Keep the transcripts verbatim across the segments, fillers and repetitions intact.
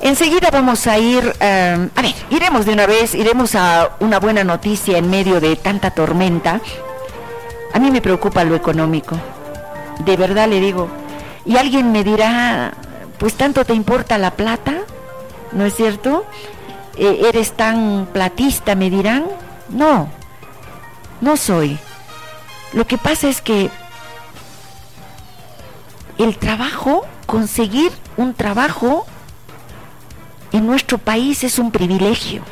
Enseguida vamos a ir, uh, a ver, iremos de una vez, iremos a una buena noticia en medio de tanta tormenta. A mí me preocupa lo económico, de verdad le digo. Y alguien me dirá, pues tanto te importa la plata, ¿no es cierto? Eh, ¿Eres tan platista?, me dirán. No, no soy. Lo que pasa es que el trabajo, conseguir un trabajo en nuestro país es un privilegio.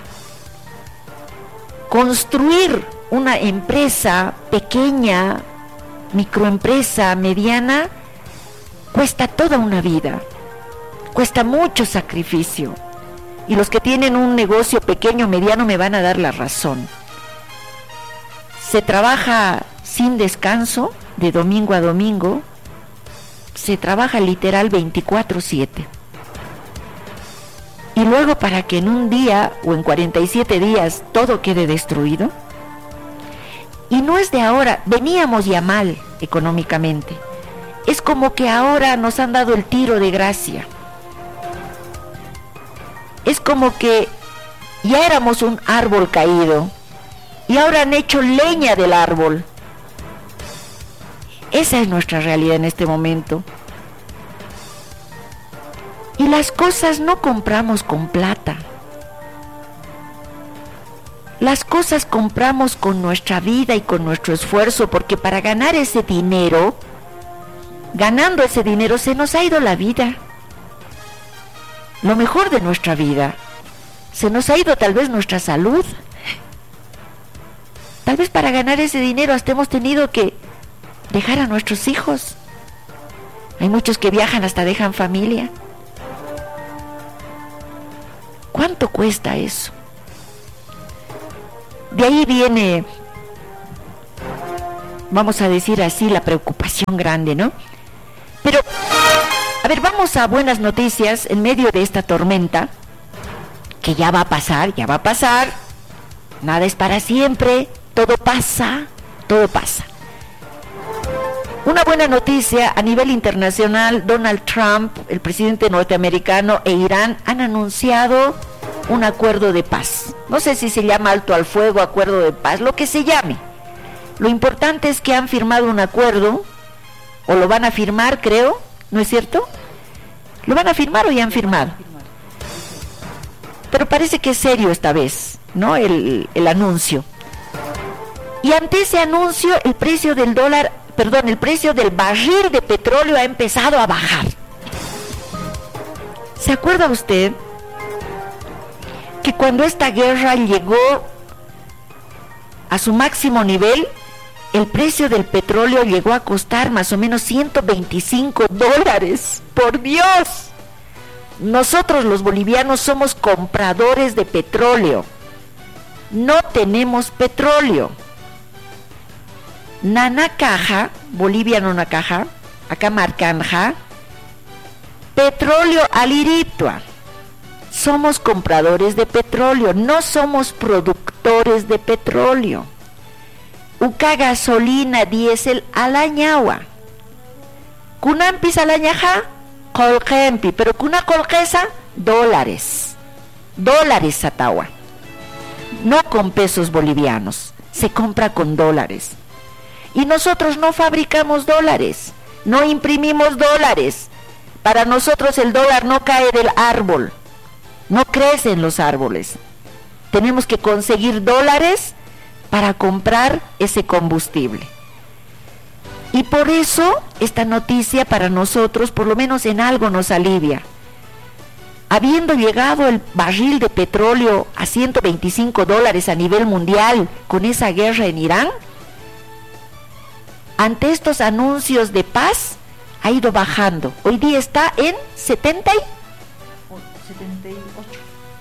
Construir una empresa pequeña, microempresa, mediana, cuesta toda una vida, cuesta mucho sacrificio. Y los que tienen un negocio pequeño, mediano, me van a dar la razón. Se trabaja sin descanso, de domingo a domingo, se trabaja literal veinticuatro siete. Y luego, para que en un día o en cuarenta y siete días todo quede destruido. Y no es de ahora, veníamos ya mal económicamente. Es como que ahora nos han dado el tiro de gracia. Es como que ya éramos un árbol caído y ahora han hecho leña del árbol. Esa es nuestra realidad en este momento. Y las cosas no compramos con plata. Las cosas compramos con nuestra vida y con nuestro esfuerzo, porque para ganar ese dinero, ganando ese dinero, se nos ha ido la vida. Lo mejor de nuestra vida. Se nos ha ido tal vez nuestra salud. Tal vez para ganar ese dinero hasta hemos tenido que dejar a nuestros hijos. Hay muchos que viajan hasta dejan familia. ¿Cuánto cuesta eso? De ahí viene, vamos a decir así, la preocupación grande, ¿no? Pero, a ver, vamos a buenas noticias en medio de esta tormenta, que ya va a pasar, ya va a pasar, nada es para siempre, todo pasa, todo pasa. Una buena noticia a nivel internacional: Donald Trump, el presidente norteamericano, e Irán han anunciado un acuerdo de paz. No sé si se llama alto al fuego, acuerdo de paz, lo que se llame. Lo importante es que han firmado un acuerdo, o lo van a firmar, creo, ¿no es cierto? ¿Lo van a firmar o ya han firmado? Pero parece que es serio esta vez, ¿no? El, el anuncio. Y ante ese anuncio, el precio del dólar, perdón, el precio del barril de petróleo ha empezado a bajar. ¿Se acuerda usted que cuando esta guerra llegó a su máximo nivel, el precio del petróleo llegó a costar más o menos ciento veinticinco dólares? ¡Por Dios! Nosotros los bolivianos somos compradores de petróleo. No tenemos petróleo. Nana caja, Bolivia no una caja, acá marcanja, petróleo aliritua. Somos compradores de petróleo, no somos productores de petróleo. Uca gasolina, diésel alañagua. Kunampis alañaja, colgempi, pero kuna colquesa, dólares. Dólares satagua. No con pesos bolivianos, se compra con dólares. Y nosotros no fabricamos dólares, no imprimimos dólares. Para nosotros el dólar no cae del árbol, no crece en los árboles. Tenemos que conseguir dólares para comprar ese combustible. Y por eso esta noticia para nosotros, por lo menos en algo, nos alivia. Habiendo llegado el barril de petróleo a ciento veinticinco dólares a nivel mundial con esa guerra en Irán, ante estos anuncios de paz, ha ido bajando. Hoy día está en setenta y ocho.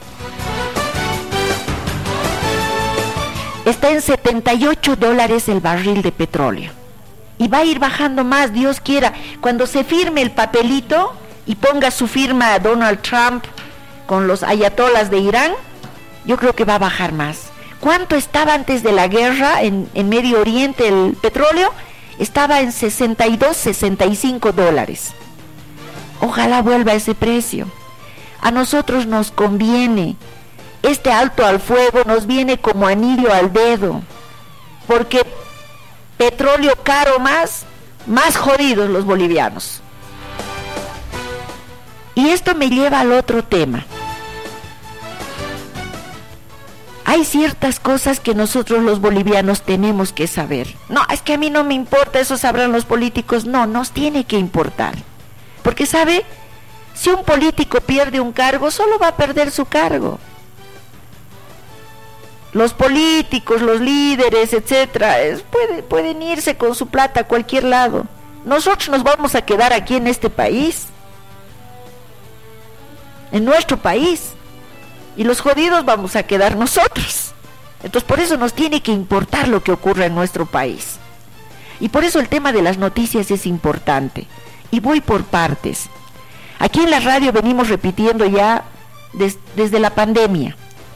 Está en setenta y ocho dólares el barril de petróleo. Y va a ir bajando más, Dios quiera. Cuando se firme el papelito y ponga su firma a Donald Trump con los ayatolas de Irán, yo creo que va a bajar más. ¿Cuánto estaba antes de la guerra en, en Medio Oriente el petróleo? Estaba en sesenta y dos, sesenta y cinco dólares. Ojalá vuelva a ese precio. A nosotros nos conviene. Este alto al fuego nos viene como anillo al dedo, porque petróleo caro más, más jodidos los bolivianos. Y esto me lleva al otro tema. Hay ciertas cosas que nosotros los bolivianos tenemos que saber. No, es que a mí no me importa, eso sabrán los políticos. No, nos tiene que importar. Porque, ¿sabe? Si un político pierde un cargo, solo va a perder su cargo. Los políticos, los líderes, etcétera, es, puede, pueden irse con su plata a cualquier lado. Nosotros nos vamos a quedar aquí en este país, en nuestro país, y los jodidos vamos a quedar nosotros. Entonces, por eso nos tiene que importar lo que ocurra en nuestro país. Y por eso el tema de las noticias es importante. Y voy por partes. Aquí en la radio venimos repitiendo ya des, desde la pandemia.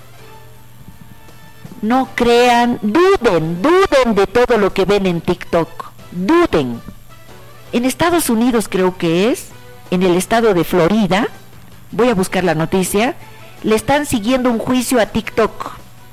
No crean, duden, duden de todo lo que ven en TikTok. Duden. En Estados Unidos creo que es, en el estado de Florida, voy a buscar la noticia, le están siguiendo un juicio a TikTok.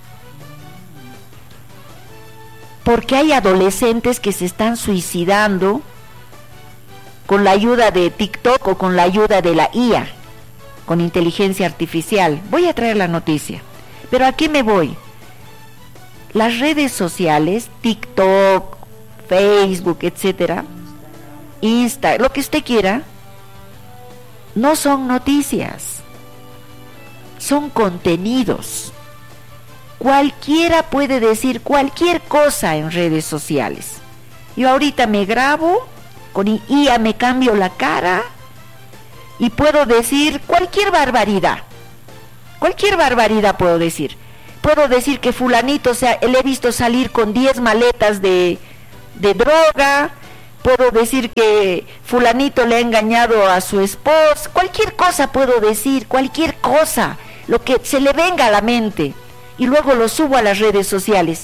Porque hay adolescentes que se están suicidando con la ayuda de TikTok o con la ayuda de la I A, con inteligencia artificial. Voy a traer la noticia. Pero ¿a qué me voy? Las redes sociales, TikTok, Facebook, etcétera, Insta, lo que usted quiera, no son noticias, son contenidos. Cualquiera puede decir cualquier cosa en redes sociales. Yo ahorita me grabo, con I A me cambio la cara y puedo decir cualquier barbaridad. Cualquier barbaridad puedo decir. Puedo decir que fulanito, o sea, le he visto salir con diez maletas de, de droga. Puedo decir que fulanito le ha engañado a su esposa. Cualquier cosa puedo decir, cualquier cosa, lo que se le venga a la mente. Y luego lo subo a las redes sociales.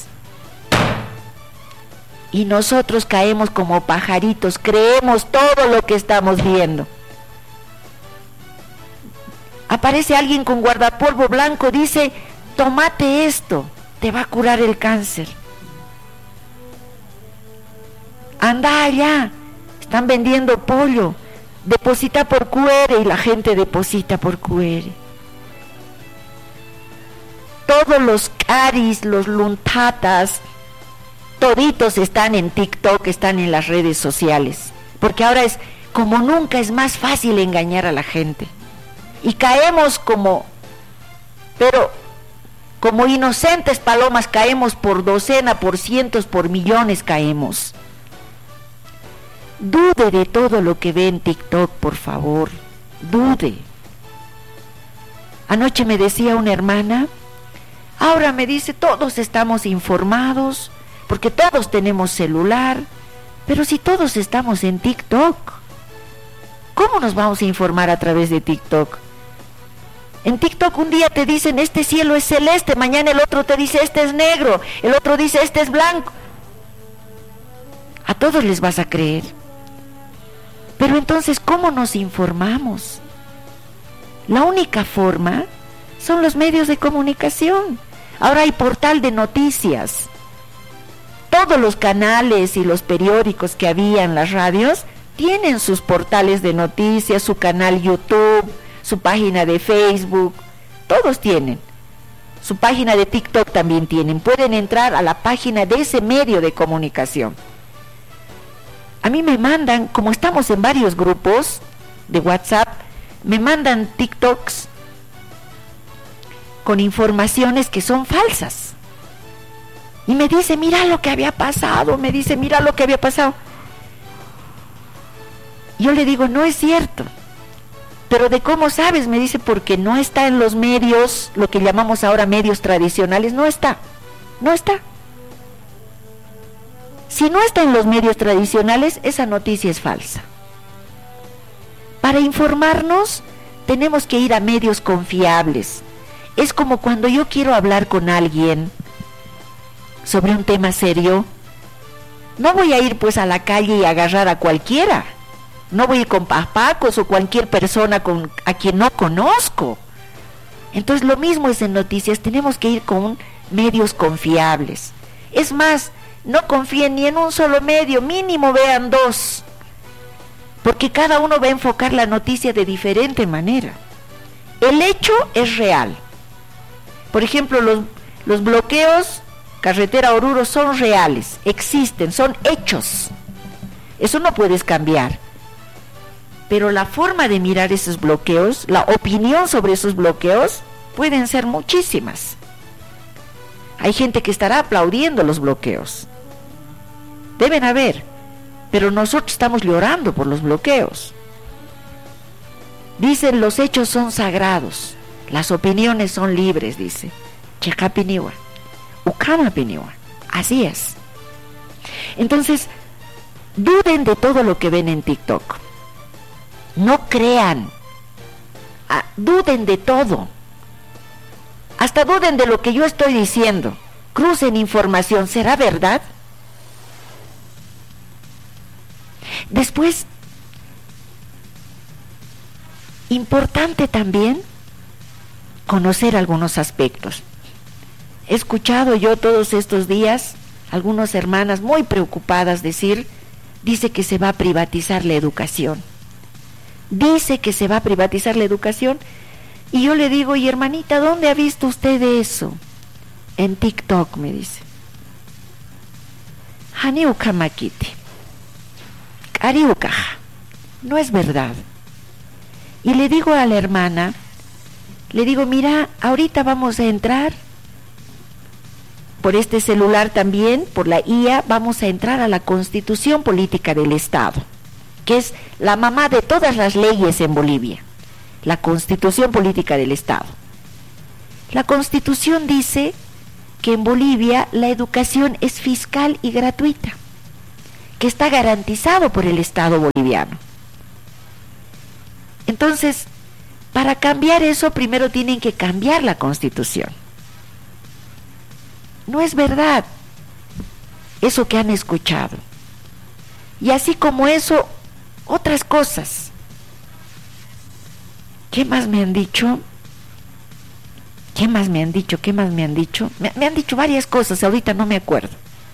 Y nosotros caemos como pajaritos, creemos todo lo que estamos viendo. Aparece alguien con guardapolvo blanco, dice: tómate esto, te va a curar el cáncer. Anda allá, están vendiendo pollo, deposita por Q R, y la gente deposita por Q R. Todos los caris, los luntatas, toditos están en TikTok, están en las redes sociales, porque ahora es como nunca, es más fácil engañar a la gente. Y caemos como, pero como inocentes palomas, caemos por docena, por cientos, por millones caemos. Dude de todo lo que ve en TikTok, por favor, dude. Anoche me decía una hermana, ahora me dice, todos estamos informados, porque todos tenemos celular, pero si todos estamos en TikTok, ¿cómo nos vamos a informar a través de TikTok? En TikTok un día te dicen, este cielo es celeste, mañana el otro te dice, este es negro, el otro dice, este es blanco. A todos les vas a creer. Pero entonces, ¿cómo nos informamos? La única forma son los medios de comunicación. Ahora hay portal de noticias. Todos los canales y los periódicos que había en las radios tienen sus portales de noticias, su canal YouTube, su página de Facebook, todos tienen. Su página de TikTok también tienen. Pueden entrar a la página de ese medio de comunicación. A mí me mandan, como estamos en varios grupos de WhatsApp, me mandan TikToks con informaciones que son falsas. Y me dice, mira lo que había pasado, me dice, mira lo que había pasado. Yo le digo, no es cierto. Pero ¿de cómo sabes? Me dice, porque no está en los medios, lo que llamamos ahora medios tradicionales, no está, no está. Si no está en los medios tradicionales, esa noticia es falsa. Para informarnos, tenemos que ir a medios confiables. Es como cuando yo quiero hablar con alguien sobre un tema serio, no voy a ir pues a la calle y agarrar a cualquiera. No voy a ir con papacos o cualquier persona con, a quien no conozco. Entonces lo mismo es en noticias, tenemos que ir con medios confiables. Es más, no confíen ni en un solo medio, mínimo vean dos, porque cada uno va a enfocar la noticia de diferente manera. El hecho es real. Por ejemplo, los, los bloqueos carretera Oruro son reales, existen, son hechos. Eso no puedes cambiar. Pero la forma de mirar esos bloqueos, la opinión sobre esos bloqueos, pueden ser muchísimas. Hay gente que estará aplaudiendo los bloqueos. Deben haber, pero nosotros estamos llorando por los bloqueos. Dicen, los hechos son sagrados, las opiniones son libres, dice Checapiniwa, Ucamapiniwa. Así es. Entonces, duden de todo lo que ven en TikTok. No crean. Ah, duden de todo. Hasta duden de lo que yo estoy diciendo. Crucen información. ¿Será verdad? Después, importante también conocer algunos aspectos. He escuchado yo todos estos días algunas hermanas muy preocupadas decir, dice que se va a privatizar la educación. Dice que se va a privatizar la educación. Y yo le digo, y hermanita, ¿dónde ha visto usted eso? En TikTok, me dice. Haniukamakiti. Ariukaja. No es verdad. Y le digo a la hermana, le digo, mira, ahorita vamos a entrar por este celular también, por la I A, vamos a entrar a la Constitución Política del Estado, que es la mamá de todas las leyes en Bolivia, la Constitución Política del Estado. La Constitución dice que en Bolivia la educación es fiscal y gratuita, que está garantizado por el Estado boliviano. Entonces, para cambiar eso, primero tienen que cambiar la Constitución. No es verdad eso que han escuchado. Y así como eso, otras cosas. ¿Qué más me han dicho? ¿Qué más me han dicho? ¿Qué más me han dicho? Me, me han dicho varias cosas, ahorita no me acuerdo.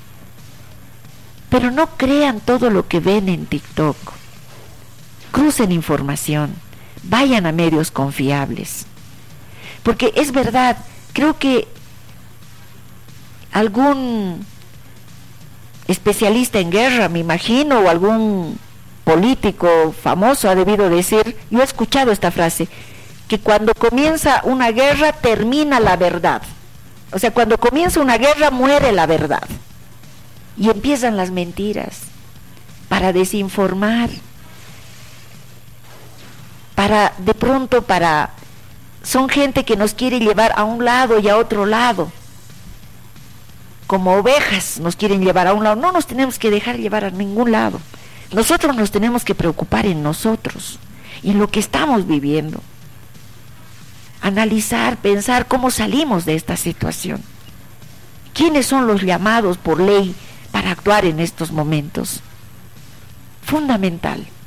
Pero no crean todo lo que ven en TikTok. Crucen información. Vayan a medios confiables. Porque es verdad, creo que algún especialista en guerra, me imagino, o algún político famoso ha debido decir, yo he escuchado esta frase, que cuando comienza una guerra termina la verdad. O sea, cuando comienza una guerra muere la verdad. Y empiezan las mentiras para desinformar, para de pronto para son gente que nos quiere llevar a un lado y a otro lado. Como ovejas nos quieren llevar a un lado. No nos tenemos que dejar llevar a ningún lado. Nosotros nos tenemos que preocupar en nosotros y en lo que estamos viviendo. Analizar, pensar cómo salimos de esta situación. ¿Quiénes son los llamados por ley para actuar en estos momentos? Fundamental.